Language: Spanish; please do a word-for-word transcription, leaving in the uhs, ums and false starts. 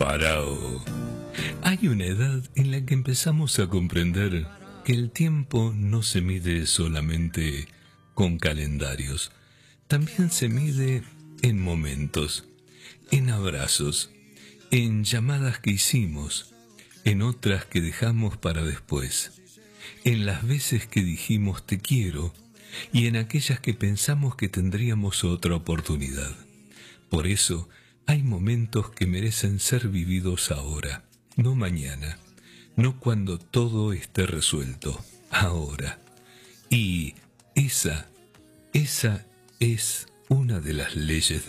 Parao. Hay una edad en la que empezamos a comprender que el tiempo no se mide solamente con calendarios, también se mide en momentos, en abrazos, en llamadas que hicimos, en otras que dejamos para después, en las veces que dijimos te quiero y en aquellas que pensamos que tendríamos otra oportunidad. Por eso, hay momentos que merecen ser vividos ahora, no mañana, no cuando todo esté resuelto, ahora. Y esa, esa es una de las leyes